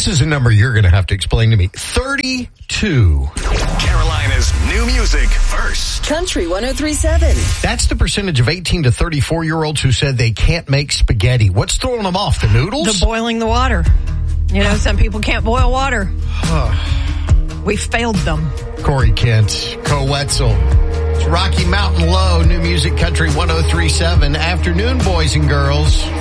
This is a number you're going to have to explain to me. 32. Carolina's new music first. Country 103.7. That's the percentage of 18 to 34-year-olds who said they can't make spaghetti. What's throwing them off? The noodles? The boiling the water. You know, some people can't boil water. We failed them. Corey Kent, Co Wetzel. It's Rocky Mountain Low, New Music Country 103.7. Afternoon, boys and girls.